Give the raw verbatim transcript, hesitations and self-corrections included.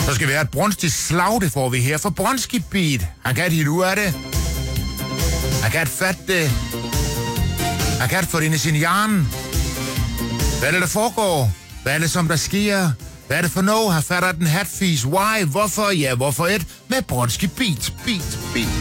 Så skal vi have et brunstigt slag, det får vi her for Bronski Beat. Han kan et hit ud af det. Han kan et fat det. Han kan et få det ind i sin hjerne. Hvad er det, der foregår? Hvad er det, som der sker? Hvad er det for noget? Har fatter den hatfis? Why? Hvorfor? Ja, hvorfor et? Med Bronski Beat. Beat, beat.